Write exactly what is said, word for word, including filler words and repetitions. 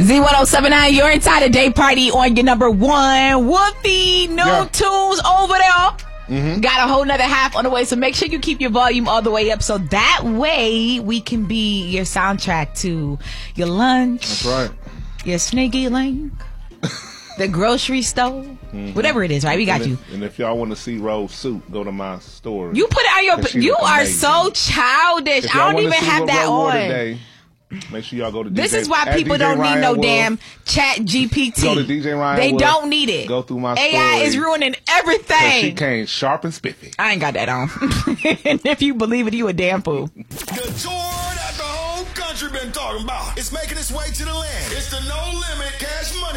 Z one oh seven nine, your entire day party on your number one. Whoopie, new yeah. tunes over there. Mm-hmm. Got a whole nother half on the way, so make sure you keep your volume all the way up so that way we can be your soundtrack to your lunch. That's right. Your sneaky link. The grocery store. Mm-hmm. Whatever it is, right? We got and you. If, and if y'all want to see Rose suit, go to my store. You put it on your... You are amazing. so childish. I don't even have that on. Today, make sure y'all go to This D J, is why people don't Ryan need no will. damn chat G P T. Go to D J Ryan They will. don't need it. Go through my A I story. is ruining everything. She came sharp and spiffy. I ain't got that on. And if you believe it, you a damn fool. The tour that the whole country been talking about. It's making its way to the land. It's the No Limit Cash Money